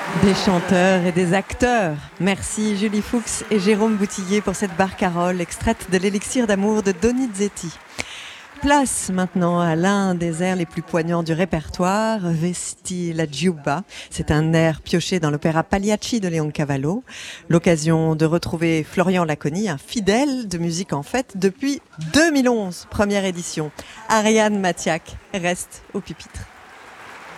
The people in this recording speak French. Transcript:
Des chanteurs et des acteurs. Merci Julie Fuchs et Jérôme Boutillier pour cette barcarolle extraite de l'élixir d'amour de Donizetti. Place maintenant à l'un des airs les plus poignants du répertoire, Vesti la Giubba. C'est un air pioché dans l'opéra Pagliacci de Leoncavallo. L'occasion de retrouver Florian Laconi, un fidèle de musique en fête depuis 2011, première édition. Ariane Matiac reste au pupitre.